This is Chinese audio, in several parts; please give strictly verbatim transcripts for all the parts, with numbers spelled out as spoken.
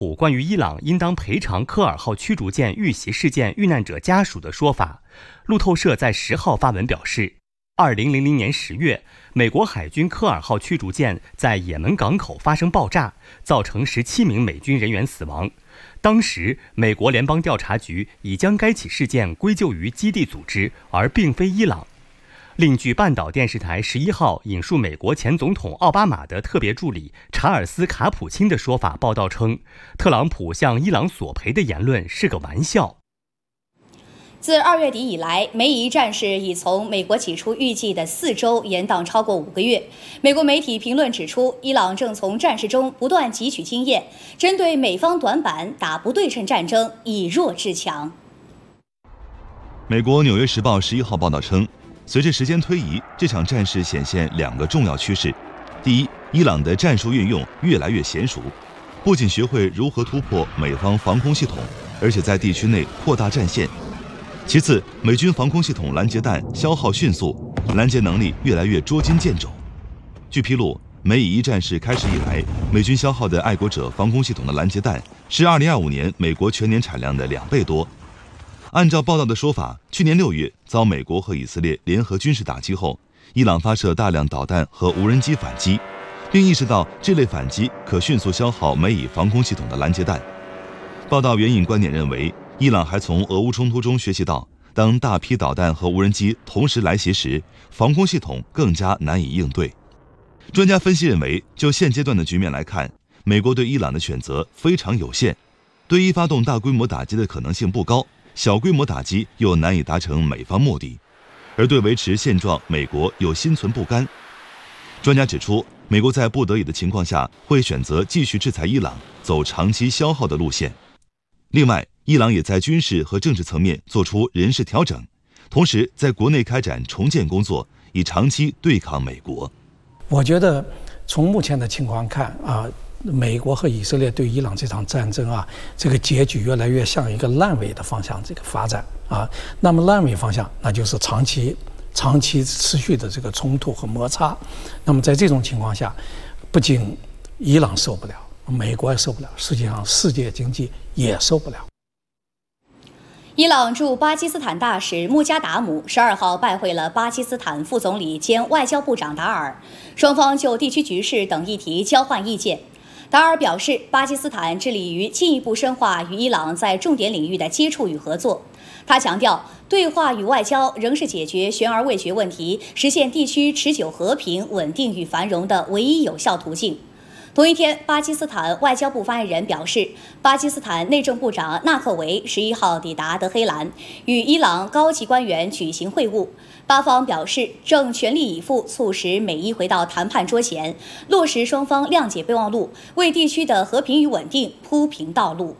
关于伊朗应当赔偿科尔号驱逐舰遇袭事件遇难者家属的说法，路透社在十号发文表示，二零零零年十月，美国海军科尔号驱逐舰在也门港口发生爆炸，造成十七名美军人员死亡。当时，美国联邦调查局已将该起事件归咎于基地组织，而并非伊朗。另据半岛电视台十一号引述美国前总统奥巴马的特别助理查尔斯·卡普钦的说法报道称，特朗普向伊朗索赔的言论是个玩笑。 自二月底以来，美以战事已从美国起初预计的四周延宕超过五个月。美国媒体评论指出，伊朗正从战事中不断汲取经验，针对美方短板打不对称战争，以弱制强。 美国《纽约时报》十一号报道称，随着时间推移，这场战事显现两个重要趋势：第一，伊朗的战术运用越来越娴熟，不仅学会如何突破美方防空系统，而且在地区内扩大战线。其次，美军防空系统拦截弹消耗迅速，拦截能力越来越捉襟见肘。据披露，美以一战事开始以来，美军消耗的爱国者防空系统的拦截弹是二零二五年美国全年产量的两倍多。按照报道的说法，去年六月遭美国和以色列联合军事打击后，伊朗发射大量导弹和无人机反击，并意识到这类反击可迅速消耗美以防空系统的拦截弹。报道援引观点认为，伊朗还从俄乌冲突中学习到，当大批导弹和无人机同时来袭时，防空系统更加难以应对。专家分析认为，就现阶段的局面来看，美国对伊朗的选择非常有限，对伊发动大规模打击的可能性不高，小规模打击又难以达成美方目的，而对维持现状，美国又心存不甘。专家指出，美国在不得已的情况下，会选择继续制裁伊朗，走长期消耗的路线。另外，伊朗也在军事和政治层面做出人事调整，同时在国内开展重建工作，以长期对抗美国。 我觉得从目前的情况看啊，美国和以色列对伊朗这场战争啊，这个结局越来越向一个烂尾的方向这个发展啊。那么烂尾方向，那就是长期长期持续的这个冲突和摩擦。那么在这种情况下，不仅伊朗受不了，美国也受不了，实际上世界经济也受不了。 伊朗驻巴基斯坦大使穆加达姆十二号拜会了巴基斯坦副总理兼外交部长达尔，双方就地区局势等议题交换意见。达尔表示，巴基斯坦致力于进一步深化与伊朗在重点领域的接触与合作。他强调，对话与外交仍是解决悬而未决问题、实现地区持久和平、稳定与繁荣的唯一有效途径。同一天，巴基斯坦外交部发言人表示，巴基斯坦内政部长纳克维十一号抵达德黑兰，与伊朗高级官员举行会晤。巴方表示，正全力以赴促使美伊回到谈判桌前，落实双方谅解备忘录，为地区的和平与稳定铺平道路。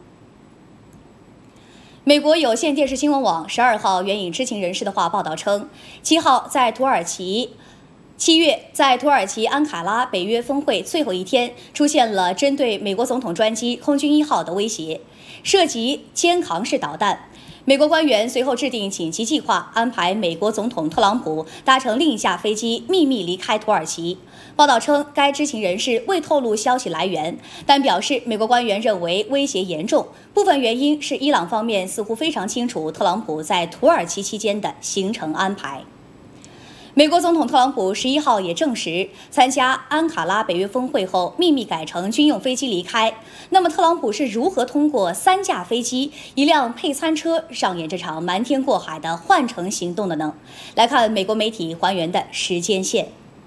美国有线电视新闻网十二号援引知情人士的话报道称，七号在土耳其。七月，在土耳其安卡拉北约峰会最后一天，出现了针对美国总统专机空军一号的威胁，涉及肩扛式导弹。美国官员随后制定紧急计划，安排美国总统特朗普搭乘另一架飞机秘密离开土耳其。报道称，该知情人士未透露消息来源，但表示美国官员认为威胁严重，部分原因是伊朗方面似乎非常清楚特朗普在土耳其期间的行程安排。美国总统特朗普十一号也证实，参加安卡拉北约峰会后秘密改乘军用飞机离开。那么，特朗普是如何通过三架飞机、一辆配餐车上演这场瞒天过海的换乘行动的呢？来看美国媒体还原的时间线。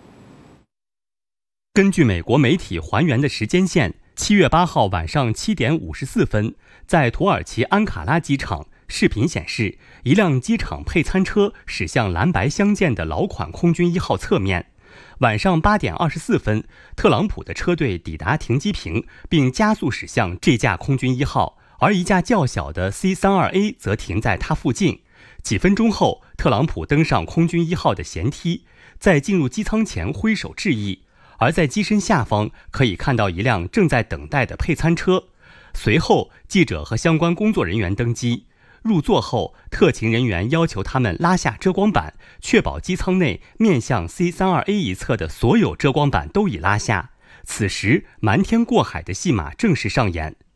根据美国媒体还原的时间线，七月八号晚上七点五十四分，在土耳其安卡拉机场。视频显示，一辆机场配餐车驶向蓝白相间的老款空军一号侧面。晚上八点二十四分，特朗普的车队抵达停机坪，并加速驶向这架空军一号，而一架较小的 C 三十二 A 则停在它附近。几分钟后，特朗普登上空军一号的舷梯，在进入机舱前挥手致意，而在机身下方可以看到一辆正在等待的配餐车。随后，记者和相关工作人员登机。入座后，特勤人员要求他们拉下遮光板，确保机舱内面向 C 三十二 A 一侧的所有遮光板都已拉下。此时，瞒天过海的戏码正式上演。